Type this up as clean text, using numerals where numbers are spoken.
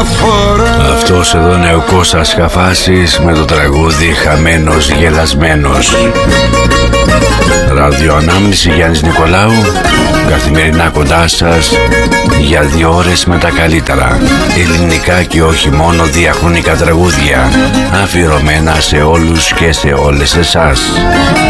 φορά. Αυτός εδώ είναι ο Κώστας Χαφάσης με το τραγούδι «Χαμένος γελασμένος». Ραδιοανάμνηση Γιάννης Νικολάου, καθημερινά κοντά σας για 2 ώρες με τα καλύτερα ελληνικά και όχι μόνο διαχρονικά τραγούδια, αφιερωμένα σε όλους και σε όλες εσάς.